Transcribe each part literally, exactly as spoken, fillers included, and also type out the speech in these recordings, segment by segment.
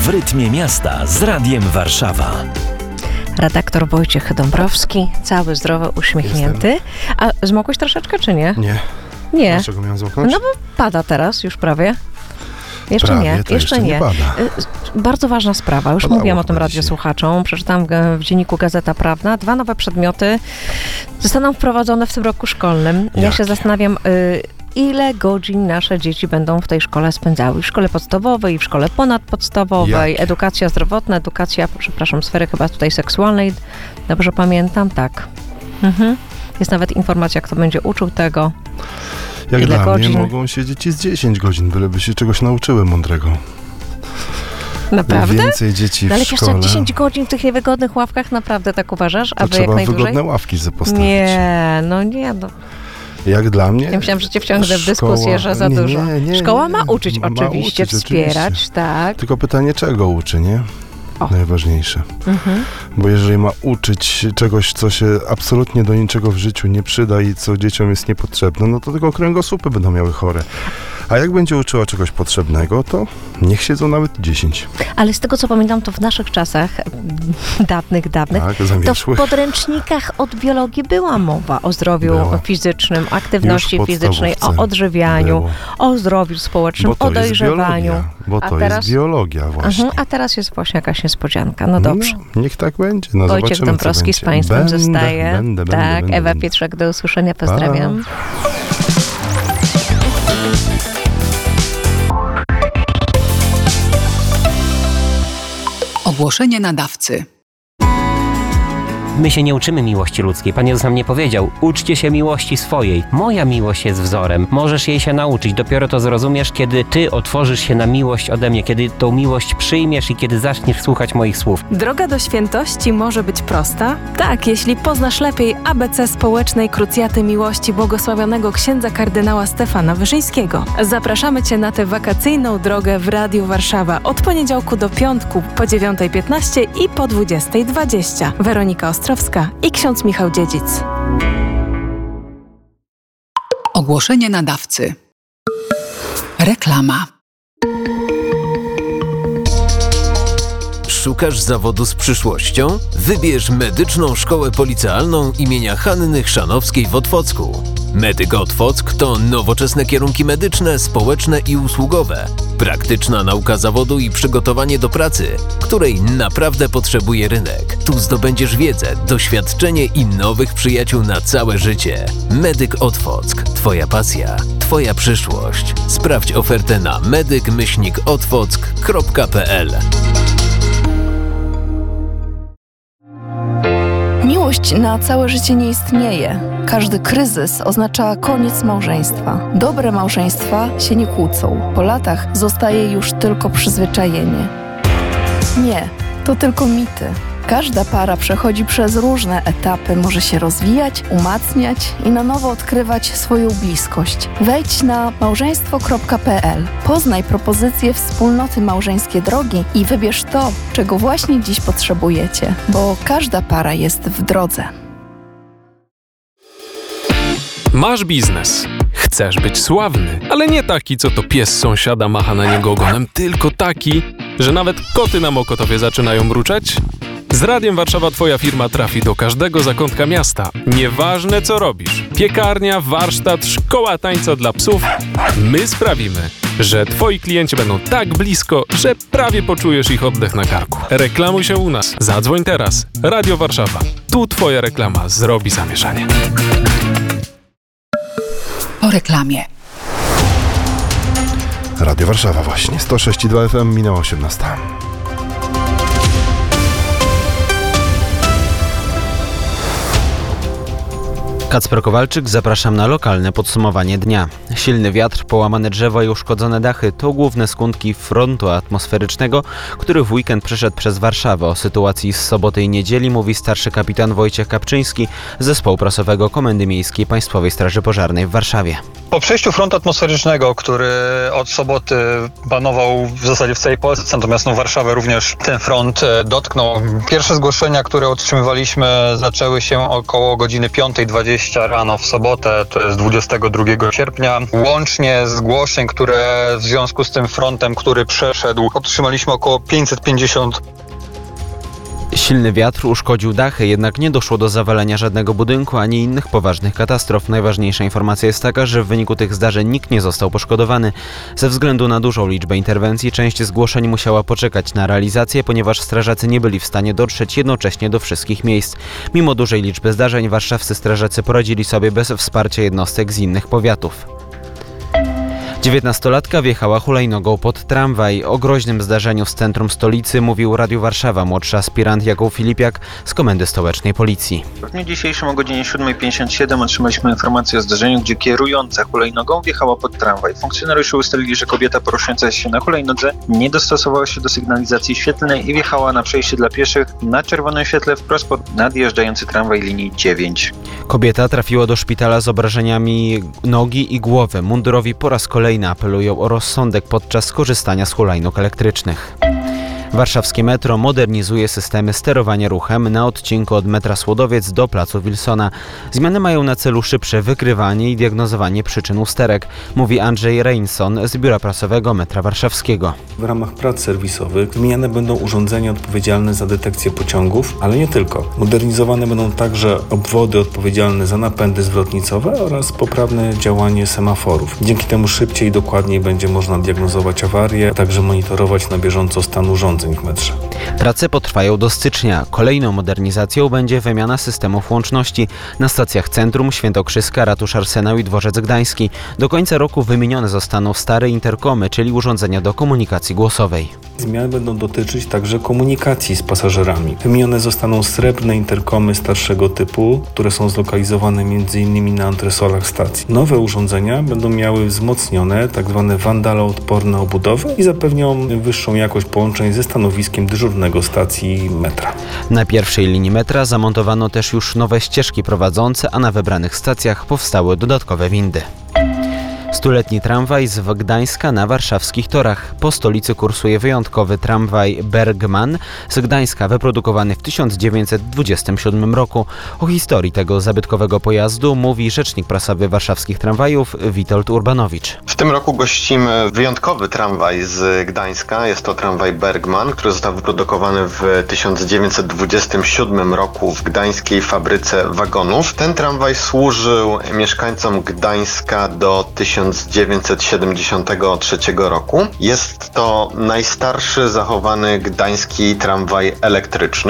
w rytmie miasta z Radiem Warszawa. Redaktor Wojciech Dąbrowski, cały zdrowy, uśmiechnięty. Jestem. A zmokłeś troszeczkę, czy nie? Nie. Nie. Dlaczego miałem zmoknąć? No bo pada teraz już prawie. Jeszcze prawie, nie, jeszcze, jeszcze nie. nie pada. Bardzo ważna sprawa, już Padało mówiłam o tym chyba radiosłuchaczom, przeczytałam w dzienniku Gazeta Prawna. Dwa nowe przedmioty zostaną wprowadzone w tym roku szkolnym. Jakie? Ja się zastanawiam, y, ile godzin nasze dzieci będą w tej szkole spędzały. W szkole podstawowej i w szkole ponadpodstawowej. Jakie? Edukacja zdrowotna, edukacja, przepraszam, sfery chyba tutaj seksualnej. Dobrze pamiętam? Tak. Mhm. Jest nawet informacja, kto będzie uczył tego. Jak ile dla godzin? mnie mogą siedzieć i z dziesięć godzin, byleby się czegoś nauczyły mądrego. Naprawdę? Więcej dzieci No ale w jeszcze szkole. dziesięć godzin w tych niewygodnych ławkach, naprawdę tak uważasz? To Aby trzeba jak najdłużej? wygodne ławki sobie postawić. Nie, no nie. No. Jak dla mnie... Ja myślałam, że cię wciągnę w szkoła- dyskusję, że za nie, dużo. Nie, nie, Szkoła nie. ma uczyć Ma oczywiście, uczyć, wspierać, oczywiście. tak. Tylko pytanie, czego uczy, nie? O. Najważniejsze. Mhm. Bo jeżeli ma uczyć czegoś, co się absolutnie do niczego w życiu nie przyda i co dzieciom jest niepotrzebne, no to tylko kręgosłupy będą miały chore. A jak będzie uczyła czegoś potrzebnego, to niech siedzą nawet dziesięć. Ale z tego, co pamiętam, to w naszych czasach, mm, dawnych, dawnych, Tak, to w zamierzchłych. podręcznikach od biologii była mowa o zdrowiu Była. fizycznym, aktywności Już w fizycznej, o podstawówce odżywianiu, było. o zdrowiu społecznym, Bo to o jest dojrzewaniu. biologia. Bo A to teraz- jest biologia właśnie. Mhm, a teraz jest właśnie jakaś niespodzianka. No dobrze. No, niech tak będzie. No, Wojciech zobaczymy, Dąbrowski co z będzie. Państwem będę, zostaje. Będę, tak, będę, będę, Ewa będę. Pietrzak, do usłyszenia. Pozdrawiam. Ogłoszenie nadawcy. My się nie uczymy miłości ludzkiej. Pan Jezus nam nie powiedział, uczcie się miłości swojej. Moja miłość jest wzorem. Możesz jej się nauczyć. Dopiero to zrozumiesz, kiedy ty otworzysz się na miłość ode mnie, kiedy tą miłość przyjmiesz i kiedy zaczniesz słuchać moich słów. Droga do świętości może być prosta? Tak, jeśli poznasz lepiej A B C społecznej krucjaty miłości błogosławionego księdza kardynała Stefana Wyszyńskiego. Zapraszamy Cię na tę wakacyjną drogę w Radiu Warszawa od poniedziałku do piątku po dziewiątej piętnaście i po dwudziestej dwadzieścia. Weronika Ostrowska i ksiądz Michał Dziedzic. Ogłoszenie nadawcy. Reklama. Szukasz zawodu z przyszłością? Wybierz Medyczną Szkołę Policealną imienia Hanny Chrzanowskiej w Otwocku. Medyk Otwock to nowoczesne kierunki medyczne, społeczne i usługowe. Praktyczna nauka zawodu i przygotowanie do pracy, której naprawdę potrzebuje rynek. Tu zdobędziesz wiedzę, doświadczenie i nowych przyjaciół na całe życie. Medyk Otwock. Twoja pasja, Twoja przyszłość. Sprawdź ofertę na medyk myślnik otwock kropka p l. Miłość na całe życie nie istnieje. Każdy kryzys oznacza koniec małżeństwa. Dobre małżeństwa się nie kłócą. Po latach zostaje już tylko przyzwyczajenie. Nie, to tylko mity. Każda para przechodzi przez różne etapy, może się rozwijać, umacniać i na nowo odkrywać swoją bliskość. Wejdź na małżeństwo kropka p l, poznaj propozycje wspólnoty Małżeńskie Drogi i wybierz to, czego właśnie dziś potrzebujecie, bo każda para jest w drodze. Masz biznes. Chcesz być sławny, ale nie taki, co to pies sąsiada macha na niego ogonem, tylko taki, że nawet koty na Mokotowie zaczynają mruczeć? Z Radiem Warszawa Twoja firma trafi do każdego zakątka miasta. Nieważne co robisz. Piekarnia, warsztat, szkoła tańca dla psów. My sprawimy, że Twoi klienci będą tak blisko, że prawie poczujesz ich oddech na karku. Reklamuj się u nas. Zadzwoń teraz. Radio Warszawa. Tu Twoja reklama zrobi zamieszanie. Po reklamie. Radio Warszawa właśnie. sto sześć i dwa F M, minęła osiemnasta. Kacper Kowalczyk, zapraszam na lokalne podsumowanie dnia. Silny wiatr, połamane drzewa i uszkodzone dachy to główne skutki frontu atmosferycznego, który w weekend przeszedł przez Warszawę. O sytuacji z soboty i niedzieli mówi starszy kapitan Wojciech Kapczyński z zespołu prasowego Komendy Miejskiej Państwowej Straży Pożarnej w Warszawie. Po przejściu frontu atmosferycznego, który od soboty panował w zasadzie w całej Polsce, natomiast no Warszawę również ten front dotknął. Pierwsze zgłoszenia, które otrzymywaliśmy, zaczęły się około godziny piąta dwadzieścia rano w sobotę, to jest dwudziestego drugiego sierpnia. Łącznie zgłoszeń, które w związku z tym frontem, który przeszedł, otrzymaliśmy około pięćset pięćdziesiąt. Silny wiatr uszkodził dachy, jednak nie doszło do zawalenia żadnego budynku ani innych poważnych katastrof. Najważniejsza informacja jest taka, że w wyniku tych zdarzeń nikt nie został poszkodowany. Ze względu na dużą liczbę interwencji część zgłoszeń musiała poczekać na realizację, ponieważ strażacy nie byli w stanie dotrzeć jednocześnie do wszystkich miejsc. Mimo dużej liczby zdarzeń warszawscy strażacy poradzili sobie bez wsparcia jednostek z innych powiatów. dziewiętnastolatka wjechała hulajnogą pod tramwaj. O groźnym zdarzeniu z centrum stolicy mówił Radiu Warszawa młodszy aspirant Jakub Filipiak z Komendy Stołecznej Policji. W dniu dzisiejszym o godzinie siódma pięćdziesiąt siedem otrzymaliśmy informację o zdarzeniu, gdzie kierująca hulajnogą wjechała pod tramwaj. Funkcjonariusze ustalili, że kobieta poruszająca się na hulajnodze nie dostosowała się do sygnalizacji świetlnej i wjechała na przejście dla pieszych na czerwonym świetle wprost pod nadjeżdżający tramwaj linii dziewięć. Kobieta trafiła do szpitala z obrażeniami nogi i głowy. Mundurowi po raz kolejny apelują o rozsądek podczas skorzystania z hulajnóg elektrycznych. Warszawskie metro modernizuje systemy sterowania ruchem na odcinku od metra Słodowiec do placu Wilsona. Zmiany mają na celu szybsze wykrywanie i diagnozowanie przyczyn usterek, mówi Andrzej Reinson z Biura Prasowego Metra Warszawskiego. W ramach prac serwisowych zmieniane będą urządzenia odpowiedzialne za detekcję pociągów, ale nie tylko. Modernizowane będą także obwody odpowiedzialne za napędy zwrotnicowe oraz poprawne działanie semaforów. Dzięki temu szybciej i dokładniej będzie można diagnozować awarie, a także monitorować na bieżąco stan urządzeń w metrze. Prace potrwają do stycznia. Kolejną modernizacją będzie wymiana systemów łączności na stacjach Centrum, Świętokrzyska, Ratusz Arsenał i Dworzec Gdański. Do końca roku wymienione zostaną stare interkomy, czyli urządzenia do komunikacji głosowej. Zmiany będą dotyczyć także komunikacji z pasażerami. Wymienione zostaną srebrne interkomy starszego typu, które są zlokalizowane między innymi na antresolach stacji. Nowe urządzenia będą miały wzmocnione, tzw. wandaloodporne obudowy i zapewnią wyższą jakość połączeń ze stanowiskiem dyżurnego stacji metra. Na pierwszej linii metra zamontowano też już nowe ścieżki prowadzące, a na wybranych stacjach powstały dodatkowe windy. Stuletni tramwaj z Gdańska na warszawskich torach. Po stolicy kursuje wyjątkowy tramwaj Bergman z Gdańska, wyprodukowany w tysiąc dziewięćset dwudziestym siódmym roku. O historii tego zabytkowego pojazdu mówi rzecznik prasowy warszawskich tramwajów Witold Urbanowicz. W tym roku gościmy wyjątkowy tramwaj z Gdańska. Jest to tramwaj Bergman, który został wyprodukowany w tysiąc dziewięćset dwudziestym siódmym roku w gdańskiej fabryce wagonów. Ten tramwaj służył mieszkańcom Gdańska do tysiąc dziewięćset siedemdziesiątego trzeciego roku. Jest to najstarszy zachowany gdański tramwaj elektryczny.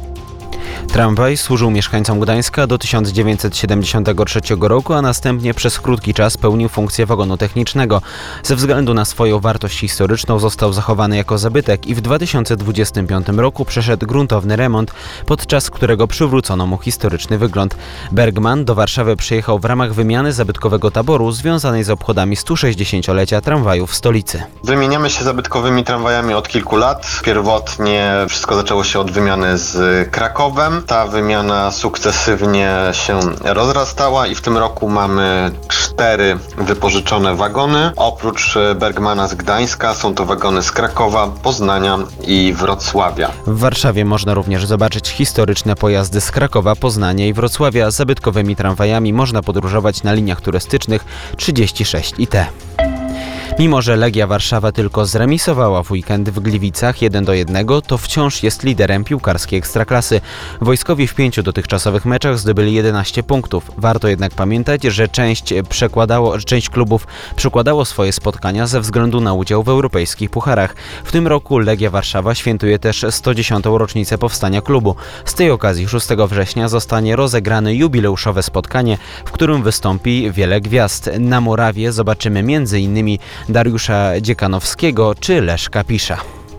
Tramwaj służył mieszkańcom Gdańska do tysiąc dziewięćset siedemdziesiątego trzeciego roku, a następnie przez krótki czas pełnił funkcję wagonu technicznego. Ze względu na swoją wartość historyczną został zachowany jako zabytek i w dwa tysiące dwudziestym piątym roku przeszedł gruntowny remont, podczas którego przywrócono mu historyczny wygląd. Bergman do Warszawy przyjechał w ramach wymiany zabytkowego taboru związanej z obchodami stu sześćdziesięciolecia tramwajów w stolicy. Wymieniamy się zabytkowymi tramwajami od kilku lat. Pierwotnie wszystko zaczęło się od wymiany z Krakowem. Ta wymiana sukcesywnie się rozrastała i w tym roku mamy cztery wypożyczone wagony. Oprócz Bergmana z Gdańska są to wagony z Krakowa, Poznania i Wrocławia. W Warszawie można również zobaczyć historyczne pojazdy z Krakowa, Poznania i Wrocławia. Zabytkowymi tramwajami można podróżować na liniach turystycznych trzydzieści sześć i T. Mimo że Legia Warszawa tylko zremisowała w weekend w Gliwicach jeden do jednego, to wciąż jest liderem piłkarskiej ekstraklasy. Wojskowi w pięciu dotychczasowych meczach zdobyli jedenaście punktów. Warto jednak pamiętać, że część, przekładało, część klubów przekładało swoje spotkania ze względu na udział w europejskich pucharach. W tym roku Legia Warszawa świętuje też sto dziesiątą rocznicę powstania klubu. Z tej okazji szóstego września zostanie rozegrane jubileuszowe spotkanie, w którym wystąpi wiele gwiazd. Na murawie zobaczymy między innymi Dariusza Dziekanowskiego czy Leszka Pisza.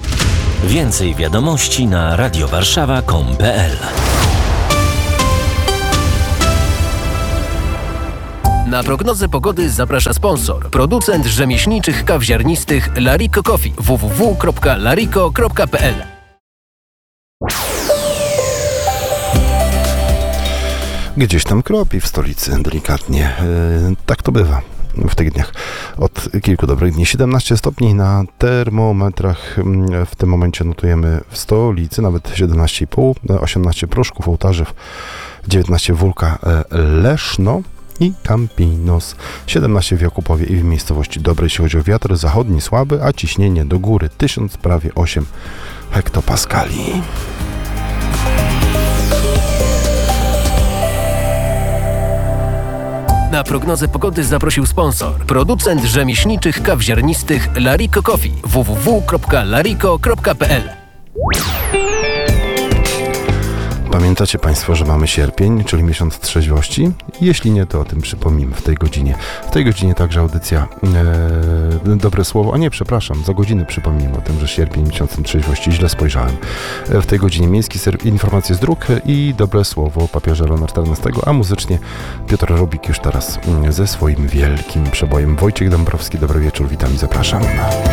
Więcej wiadomości na radiowarszawa kropka com kropka p l. Na prognozę pogody zaprasza sponsor, producent rzemieślniczych kaw ziarnistych Lariko Coffee. w w w kropka lariko kropka p l. Gdzieś tam kropi w stolicy delikatnie. Yy, tak to bywa. w tych dniach od kilku dobrych dni. siedemnaście stopni na termometrach w tym momencie notujemy w stolicy, nawet siedemnaście i pół, osiemnaście Pruszków, Ołtarzew, dziewiętnaście Wólka, Leszno i Campinos, siedemnaście w Jakubowie i w miejscowości Dobrej, jeśli chodzi o wiatr zachodni słaby, a ciśnienie do góry tysiąc prawie osiem hektopaskali. Na prognozę pogody zaprosił sponsor, producent rzemieślniczych kaw ziarnistych Larico Coffee w w w kropka larico kropka p l. Pamiętacie Państwo, że mamy sierpień, czyli miesiąc trzeźwości? Jeśli nie, to o tym przypomnimy w tej godzinie. W tej godzinie także audycja e, Dobre Słowo, a nie, przepraszam, za godzinę przypomnimy o tym, że sierpień miesiącem trzeźwości, źle spojrzałem. E, w tej godzinie miejski ser, informacje z dróg i Dobre Słowo papieża Leonarda czternastego, a muzycznie Piotr Rubik już teraz ze swoim wielkim przebojem. Wojciech Dąbrowski, dobry wieczór, witam i zapraszam.